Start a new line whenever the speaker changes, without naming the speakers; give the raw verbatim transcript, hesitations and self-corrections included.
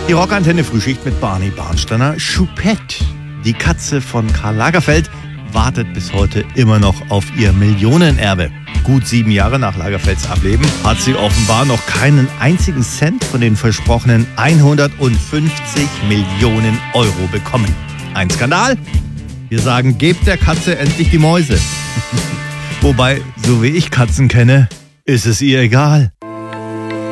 Die Rockantenne Frühschicht mit Barney Barnsteiner. Choupette, die Katze von Karl Lagerfeld, wartet bis heute immer noch auf ihr Millionenerbe. Gut sieben Jahre nach Lagerfelds Ableben hat sie offenbar noch keinen einzigen Cent von den versprochenen hundertfünfzig Millionen Euro bekommen. Ein Skandal? Wir sagen, gebt der Katze endlich die Mäuse. Wobei, so wie ich Katzen kenne, ist es ihr egal.